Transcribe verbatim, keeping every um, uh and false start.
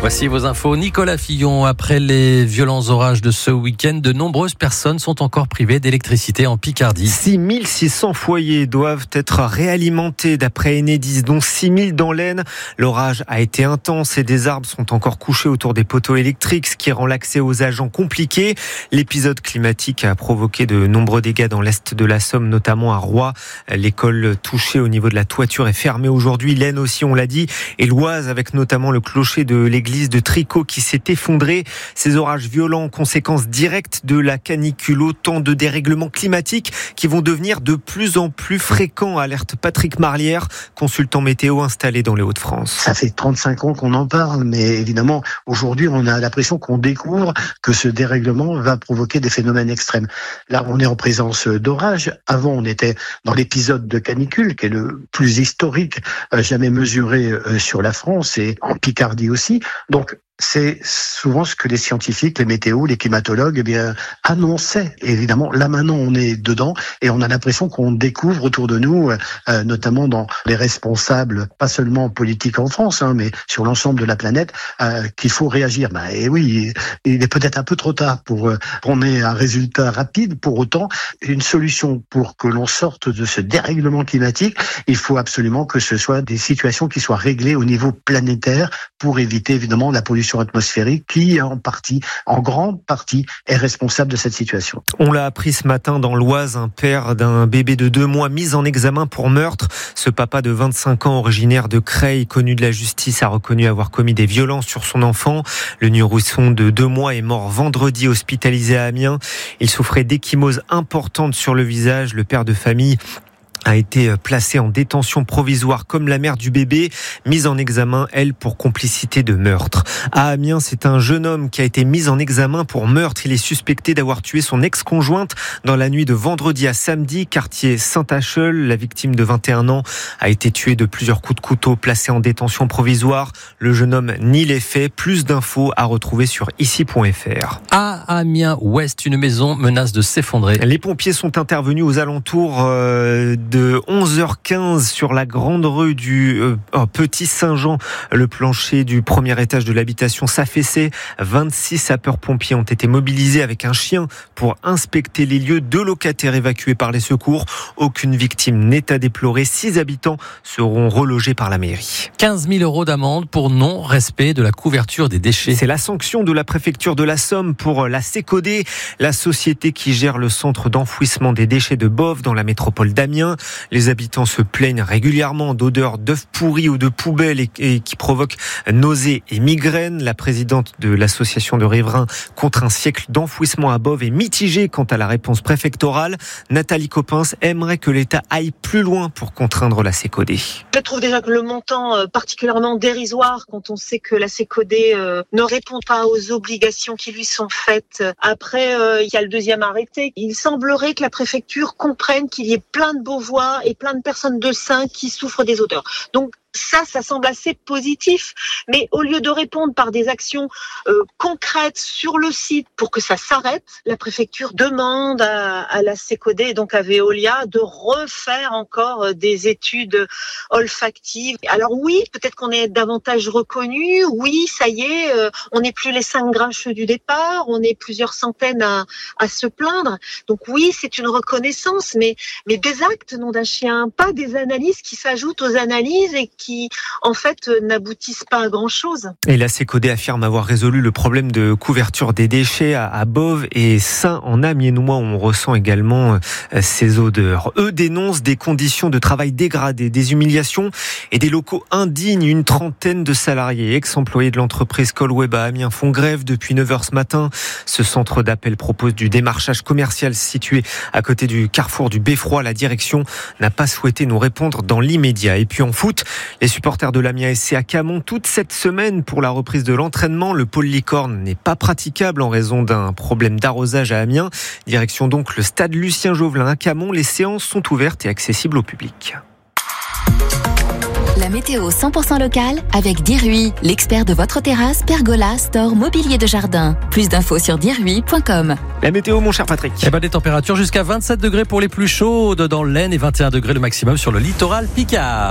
Voici vos infos. Nicolas Fillon, après les violents orages de ce week-end, de nombreuses personnes sont encore privées d'électricité en Picardie. six mille six cents foyers doivent être réalimentés d'après Enedis, dont six mille dans l'Aisne. L'orage a été intense et des arbres sont encore couchés autour des poteaux électriques, ce qui rend l'accès aux agents compliqué. L'épisode climatique a provoqué de nombreux dégâts dans l'est de la Somme, notamment à Roye. L'école touchée au niveau de la toiture est fermée aujourd'hui. L'Aisne aussi, on l'a dit, et l'Oise, avec notamment le clocher de l'église de Tricot qui s'est effondré. Ces orages violents, conséquence directe de la canicule, autant de dérèglements climatiques qui vont devenir de plus en plus fréquents, alerte Patrick Marlière, consultant météo installé dans les Hauts-de-France. Ça fait trente-cinq ans qu'on en parle, mais évidemment, aujourd'hui, on a l'impression qu'on découvre que ce dérèglement va provoquer des phénomènes extrêmes. Là, on est en présence d'orages. Avant, on était dans l'épisode de canicule, qui est le plus historique jamais mesuré sur la France et en Picardie aussi. Donc, c'est souvent ce que les scientifiques, les météos, les climatologues, eh bien, annonçaient. Et évidemment, là maintenant, on est dedans et on a l'impression qu'on découvre autour de nous, euh, notamment dans les responsables, pas seulement politiques en France, hein, mais sur l'ensemble de la planète, euh, qu'il faut réagir. Bah, et oui, il est peut-être un peu trop tard pour euh, qu'on ait un résultat rapide. Pour autant, une solution pour que l'on sorte de ce dérèglement climatique, il faut absolument que ce soit des situations qui soient réglées au niveau planétaire pour éviter évidemment la pollution atmosphérique qui, en partie, en grande partie, est responsable de cette situation. On l'a appris ce matin dans l'Oise, un père d'un bébé de deux mois mis en examen pour meurtre. Ce papa de vingt-cinq ans, originaire de Creil, connu de la justice, a reconnu avoir commis des violences sur son enfant. Le nourrisson de deux mois est mort vendredi, hospitalisé à Amiens. Il souffrait d'ecchymose importante sur le visage. Le père de famille a été placée en détention provisoire comme la mère du bébé, mise en examen, elle, pour complicité de meurtre. À Amiens, c'est un jeune homme qui a été mis en examen pour meurtre. Il est suspecté d'avoir tué son ex-conjointe dans la nuit de vendredi à samedi, quartier Saint-Acheul. La victime de vingt et un ans a été tuée de plusieurs coups de couteau, placée en détention provisoire. Le jeune homme nie les faits. Plus d'infos à retrouver sur ici point f r. À Amiens Ouest, une maison menace de s'effondrer. Les pompiers sont intervenus aux alentours euh, de de onze heures quinze sur la grande rue du euh, oh, Petit Saint-Jean. Le plancher du premier étage de l'habitation s'affaissait. vingt-six sapeurs-pompiers ont été mobilisés avec un chien pour inspecter les lieux. Deux locataires évacués par les secours. Aucune victime n'est à déplorer. Six habitants seront relogés par la mairie. quinze mille euros d'amende pour non-respect de la couverture des déchets. C'est la sanction de la préfecture de la Somme pour la Sécodé, la société qui gère le centre d'enfouissement des déchets de Boves dans la métropole d'Amiens. Les habitants se plaignent régulièrement d'odeurs d'œufs pourris ou de poubelles et, et qui provoquent nausées et migraines. La présidente de l'association de riverains contre un siècle d'enfouissement à Boves est mitigée quant à la réponse préfectorale. Nathalie Coppens aimerait que l'État aille plus loin pour contraindre la Sécodé. Je trouve déjà que le montant euh, particulièrement dérisoire quand on sait que la Sécodé euh, ne répond pas aux obligations qui lui sont faites. Après, euh, il y a le deuxième arrêté. Il semblerait que la préfecture comprenne qu'il y ait plein de Beauvois et plein de personnes de Saint qui souffrent des odeurs. Donc ça, ça semble assez positif. Mais au lieu de répondre par des actions euh, concrètes sur le site pour que ça s'arrête, la préfecture demande à, à la Sécodé, donc à Veolia, de refaire encore des études olfactives. Alors oui, peut-être qu'on est davantage reconnu. Oui, ça y est, euh, on n'est plus les cinq grincheux du départ. On est plusieurs centaines à, à se plaindre. Donc oui, c'est une reconnaissance, mais, mais des actes, nom d'un chien, pas des analyses qui s'ajoutent aux analyses et qui qui, en fait, n'aboutissent pas à grand-chose. Et la Sécodé affirme avoir résolu le problème de couverture des déchets à, à Boves et Saint en Amiénois. On ressent également euh, ces odeurs. Eux dénoncent des conditions de travail dégradées, des humiliations et des locaux indignes. Une trentaine de salariés, ex-employés de l'entreprise Colweb à Amiens, font grève depuis neuf heures ce matin. Ce centre d'appel propose du démarchage commercial situé à côté du carrefour du Beffroi. La direction n'a pas souhaité nous répondre dans l'immédiat. Et puis en foot, les supporters de l'Amiens S C à Camon toute cette semaine pour la reprise de l'entraînement. Le pôle licorne n'est pas praticable en raison d'un problème d'arrosage à Amiens. Direction donc le stade Lucien Jovelin à Camon. Les séances sont ouvertes et accessibles au public. La météo cent pour cent locale avec Dirui, l'expert de votre terrasse, pergola, store, mobilier de jardin. Plus d'infos sur dirui point com. La météo, mon cher Patrick. Eh ben, des températures jusqu'à vingt-sept degrés pour les plus chaudes dans l'Aisne et vingt et un degrés le maximum sur le littoral Picard.